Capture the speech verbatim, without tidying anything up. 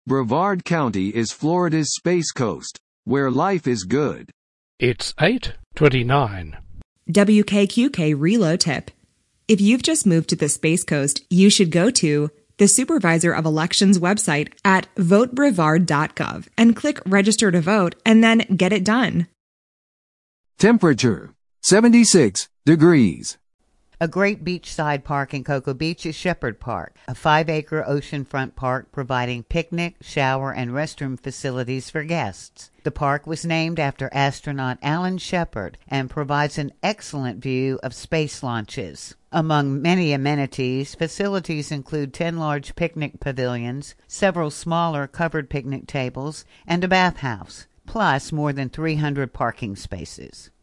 Brevard County is Florida's Space Coast, where life is good. It's eight twenty-nine. W K Q K Reload Tip. If you've just moved to the Space Coast, you should go to the Supervisor of Elections website at vote brevard dot gov and click Register to Vote and then get it done. Temperature, seventy-six degrees. A great beachside park in Cocoa Beach is Shepherd Park, a five-acre oceanfront park providing picnic, shower, and restroom facilities for guests. The park was named after astronaut Alan Shepard and provides an excellent view of space launches. Among many amenities, facilities include ten large picnic pavilions, several smaller covered picnic tables, and a bathhouse, plus more than three hundred parking spaces.